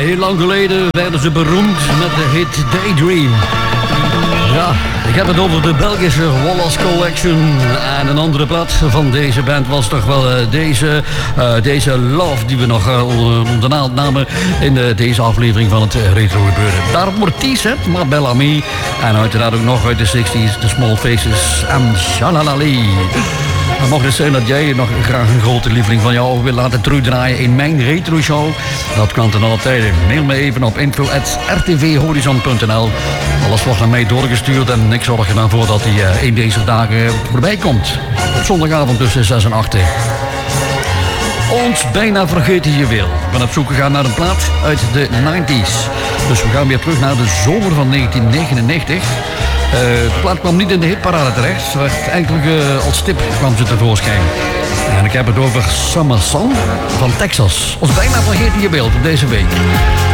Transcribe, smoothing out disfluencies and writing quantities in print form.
Heel lang geleden werden ze beroemd met de hit Daydream. Ja, ik heb het over de Belgische Wallace Collection. En een andere plaat van deze band was toch wel deze Love die we nog onder de naald namen in deze aflevering van het Retro Gebeuren. Daarop Mortiz, maar Bellamy. En uiteraard ook nog uit de 60s, The Small Faces en Shalalali. Maar mocht het zijn dat jij nog graag een grote lieveling van jou wil laten terugdraaien in mijn retro show, dat kan ten alle tijde. Mail me even op info@rtvhorizon.nl. Alles wordt naar mij doorgestuurd en ik zorg er dan voor dat hij in deze dagen voorbij komt. Op zondagavond tussen 6 en 8. Ons bijna vergeten je wil. Ik ben op zoek gegaan naar een plaat uit de 90s. Dus we gaan weer terug naar de zomer van 1999. De plaat kwam niet in de hitparade terecht. Eigenlijk als tip kwam ze tevoorschijn. En ik heb het over Summer Song van Texas. Ons bijna vergeten je beeld op deze week.